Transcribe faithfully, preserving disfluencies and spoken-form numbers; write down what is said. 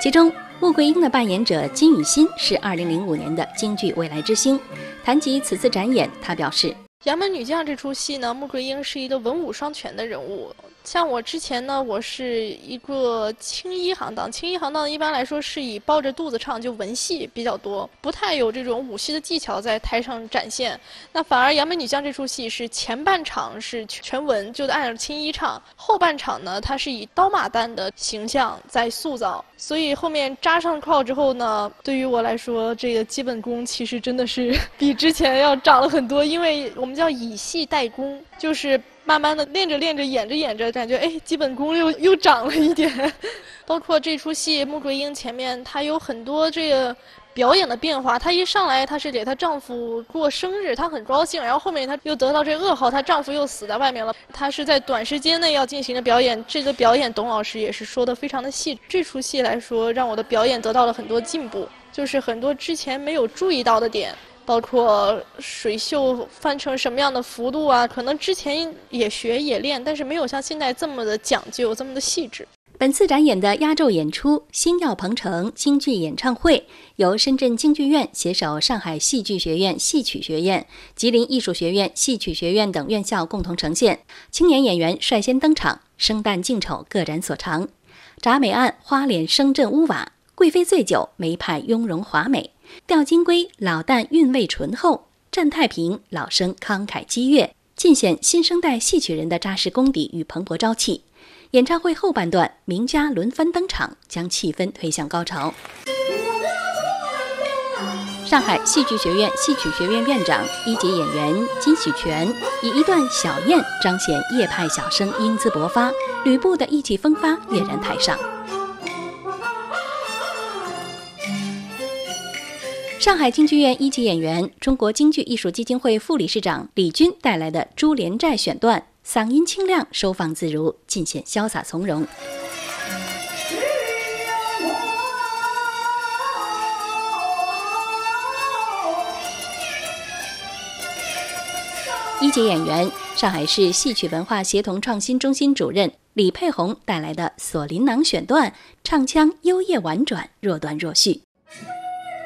其中，穆桂英的扮演者金宇欣是二零零五年的京剧未来之星。谈及此次展演，她表示：“ 杨门女将这出戏呢，穆桂英是一个文武双全的人物。像我之前呢，我是一个青衣行当，青衣行当一般来说是以抱着肚子唱，就文戏比较多，不太有这种武戏的技巧在台上展现。那反而杨门女将这出戏是前半场是全文，就按照青衣唱，后半场呢，它是以刀马旦的形象在塑造。所以后面扎上靠之后呢，对于我来说，这个基本功其实真的是比之前要长了很多，因为我们叫以戏代功，就是慢慢的练着练着，演着演着，感觉哎，基本功又又长了一点。包括这出戏，穆桂英前面她有很多这个表演的变化。她一上来，她是给她丈夫过生日，她很高兴，然后后面她又得到这噩耗，她丈夫又死在外面了。她是在短时间内要进行的表演，这个表演董老师也是说的非常的细。这出戏来说，让我的表演得到了很多进步，就是很多之前没有注意到的点。包括水袖翻成什么样的幅度啊，可能之前也学也练，但是没有像现在这么的讲究，这么的细致。 本次展演的压轴演出《星耀鹏城》京剧演唱会，由深圳京剧院携手上海戏剧学院戏曲学院、吉林艺术学院戏曲学院等院校共同呈现。青年演员率先登场，生旦净丑各展所长。铡美案花脸声震屋瓦，贵妃醉酒梅派雍容华美。吊金龟老旦韵味醇厚，占太平老生慷慨激越，尽显新生代戏曲人的扎实功底与蓬勃朝气。演唱会后半段，名家轮番登场，将气氛推向高潮。上海戏剧学院戏曲学院院长、一级演员金喜全以一段小宴彰显叶派小生英姿勃发，吕布的意气风发跃然台上。上海京剧院一级演员、中国京剧艺术基金会副理事长李军带来的《珠帘寨》选段，嗓音清亮，收放自如，尽显潇洒从容。一级演员、上海市戏曲文化协同创新中心主任李佩红带来的《锁麟囊》选段，唱腔优越婉转，若断若续。